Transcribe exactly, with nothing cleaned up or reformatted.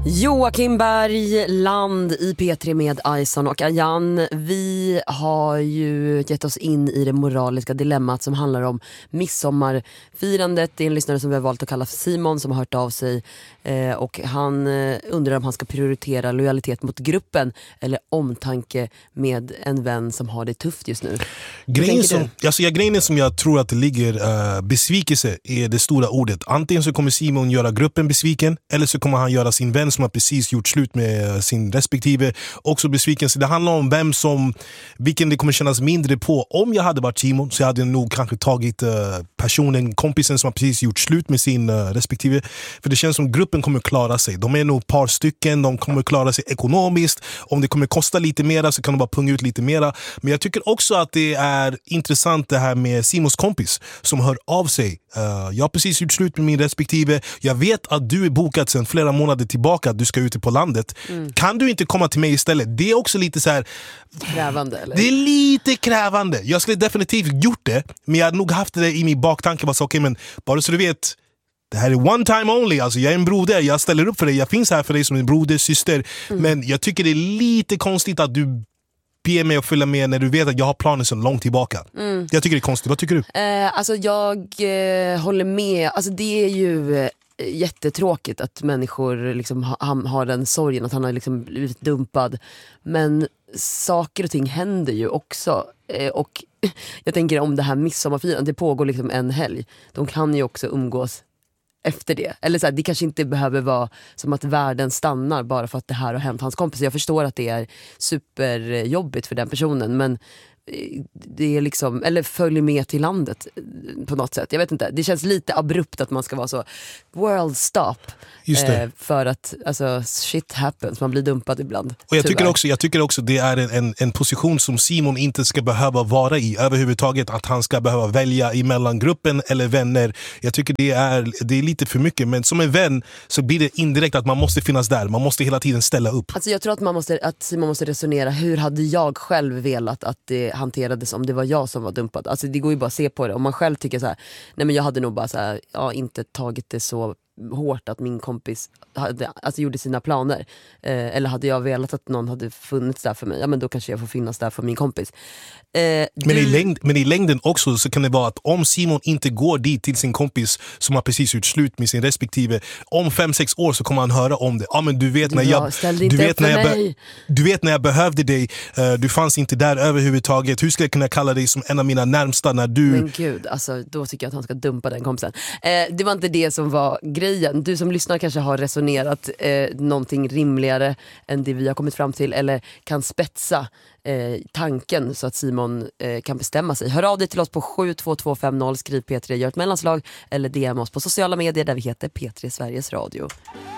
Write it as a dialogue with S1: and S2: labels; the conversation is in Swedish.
S1: Joakim Berg, Land i P tre med Ison och Ayan. Vi har ju gett oss in i det moraliska dilemmat som handlar om midsommarfirandet. Det är en lyssnare som vi har valt att kalla för Simon som har hört av sig. Eh, och han eh, undrar om han ska prioritera lojalitet mot gruppen eller omtanke med en vän som har det tufft just nu.
S2: Grejen som, alltså, ja, grejen som jag tror att det ligger uh, besvikelse är det stora ordet. Antingen så kommer Simon göra gruppen besviken eller så kommer han göra sin vän som har precis gjort slut med sin respektive också besviken. Så det handlar om vem som, vilken det kommer kännas mindre på. Om jag hade varit Simon så hade jag nog kanske tagit uh, personen, kompisen som har precis gjort slut med sin uh, respektive. För det känns som gruppen kommer klara sig. De är nog ett par stycken, de kommer klara sig ekonomiskt. Om det kommer kosta lite mera så kan de bara punga ut lite mera. Men jag tycker också att det är intressant det här med Simons kompis som hör av sig. Uh, jag har precis gjort slut med min respektive. Jag vet att du är bokat sedan flera månader tillbaka att du ska ute på landet. Mm. Kan du inte komma till mig istället? Det är också lite så här
S1: krävande, eller?
S2: Det är lite krävande. Jag skulle definitivt gjort det, men jag hade nog haft det i min baktanke. Bara så, okay, men bara så du vet, det här är one time only. Alltså, jag är en broder, jag ställer upp för dig. Jag finns här för dig som en broder, syster. Mm. Men jag tycker det är lite konstigt att du be mig att följa med när du vet att jag har planer så långt tillbaka. Mm. Jag tycker det är konstigt. Vad tycker du?
S1: Eh, alltså jag eh, håller med. Alltså det är ju eh, jättetråkigt att människor liksom ha, har den sorgen att han har liksom blivit dumpad. Men saker och ting händer ju också. Eh, och jag tänker om det här midsommarfirandet, det pågår liksom en helg. De kan ju också umgås efter det. Eller så här, det kanske inte behöver vara som att världen stannar bara för att det här har hänt hans kompis. Jag förstår att det är superjobbigt för den personen, men det är liksom, eller följ med till landet på något sätt. Jag vet inte, det känns lite abrupt att man ska vara så world stop.
S2: Just det.
S1: Eh, för att alltså, shit happens, man blir dumpad ibland.
S2: Och jag tycker också, jag tycker också det är en, en, en position som Simon inte ska behöva vara i överhuvudtaget, att han ska behöva välja emellan gruppen eller vänner. Jag tycker det är, det är lite för mycket, men som en vän så blir det indirekt att man måste finnas där, man måste hela tiden ställa upp.
S1: Alltså jag tror att, man måste, att Simon måste resonera, hur hade jag själv velat att det hanterades om det var jag som var dumpad. Alltså det går ju bara att se på det. Om man själv tycker så här, nej men jag hade nog bara så här, ja, inte tagit det så hårt att min kompis hade, alltså gjorde sina planer. Eh, eller hade jag velat att någon hade funnits där för mig, ja men då kanske jag får finnas där för min kompis. Eh,
S2: men,
S1: du...
S2: i längd, men i längden också så kan det vara att om Simon inte går dit till sin kompis som har precis gjort slut med sin respektive, om fem, sex år så kommer han höra om det. Ja men du vet när jag,
S1: ja,
S2: du vet när jag, be, du vet när jag behövde dig, uh, du fanns inte där överhuvudtaget. Hur ska jag kunna kalla dig som en av mina närmsta när du...
S1: Men gud, alltså då tycker jag att han ska dumpa den kompisen. Eh, det var inte det som var grejen. Du som lyssnar kanske har resonerat eh, någonting rimligare än det vi har kommit fram till, eller kan spetsa eh, tanken så att Simon eh, kan bestämma sig. Hör av dig till oss på sju två två fem noll, skriv P tre, gör ett mellanslag eller D M oss på sociala medier där vi heter P tre Sveriges Radio.